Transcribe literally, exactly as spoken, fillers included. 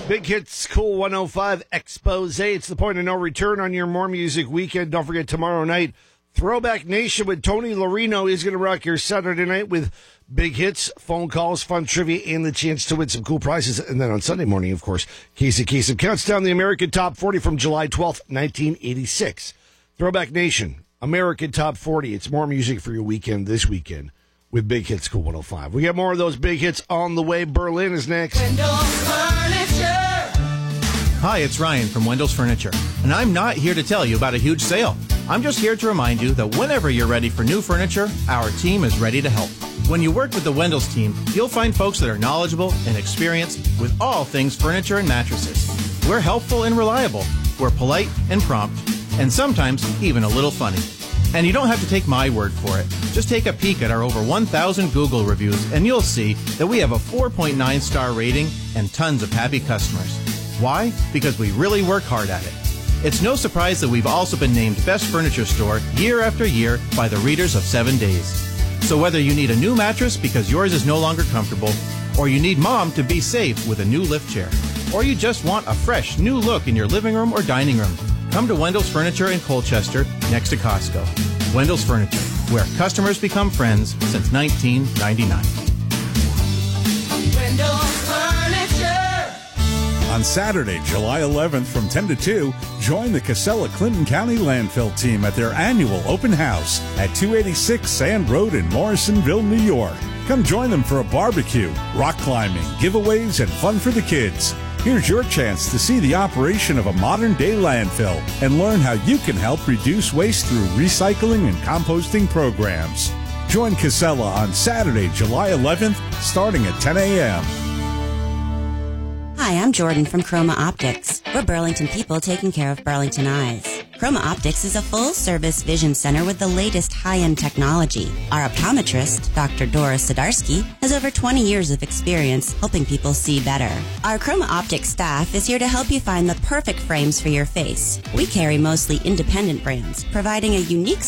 Big Hits, Cool one oh five Expose. It's the point of no return on your More Music weekend. Don't forget, tomorrow night, Throwback Nation with Tony Larino is going to rock your Saturday night with big hits, phone calls, fun trivia, and the chance to win some cool prizes. And then on Sunday morning, of course, Casey Kasem counts down the American Top forty from July twelfth, nineteen eighty-six. Throwback Nation, American Top forty. It's more music for your weekend this weekend with Big Hits, Cool one oh five. We got more of those big hits on the way. Berlin is next. Hi, it's Ryan from Wendell's Furniture, and I'm not here to tell you about a huge sale. I'm just here to remind you that whenever you're ready for new furniture, our team is ready to help. When you work with the Wendell's team, you'll find folks that are knowledgeable and experienced with all things furniture and mattresses. We're helpful and reliable. We're polite and prompt, and sometimes even a little funny. And you don't have to take my word for it. Just take a peek at our over one thousand Google reviews, and you'll see that we have a four point nine star rating and tons of happy customers. Why? Because we really work hard at it. It's no surprise that we've also been named Best Furniture Store year after year by the readers of Seven Days. So whether you need a new mattress because yours is no longer comfortable, or you need mom to be safe with a new lift chair, or you just want a fresh new look in your living room or dining room, come to Wendell's Furniture in Colchester next to Costco. Wendell's Furniture, where customers become friends since nineteen ninety-nine. Wendell's Furniture. On Saturday, July eleventh from ten to two, join the Casella Clinton County Landfill team at their annual open house at two eighty-six Sand Road in Morrisonville, New York. Come join them for a barbecue, rock climbing, giveaways, and fun for the kids. Here's your chance to see the operation of a modern-day landfill and learn how you can help reduce waste through recycling and composting programs. Join Casella on Saturday, July eleventh, starting at ten a.m. Hi, I'm Jordan from Chroma Optics. We're Burlington people taking care of Burlington eyes. Chroma Optics is a full-service vision center with the latest high-end technology. Our optometrist, Doctor Doris Sadarsky, has over twenty years of experience helping people see better. Our Chroma Optics staff is here to help you find the perfect frames for your face. We carry mostly independent brands, providing a unique